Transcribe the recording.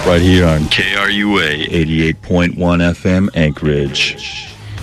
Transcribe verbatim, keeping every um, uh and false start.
right here on K R U A eighty-eight point one F M Anchorage.